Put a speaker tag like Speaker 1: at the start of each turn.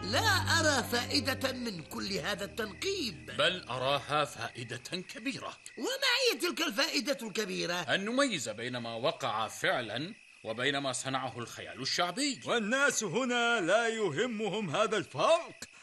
Speaker 1: لا أرى فائدة من كل هذا التنقيب.
Speaker 2: بل أراها فائدة كبيرة.
Speaker 1: وما هي تلك الفائدة الكبيرة؟
Speaker 2: أن نميز بين ما وقع فعلا وبين ما صنعه الخيال الشعبي.
Speaker 3: والناس هنا لا يهمهم هذا الفرق،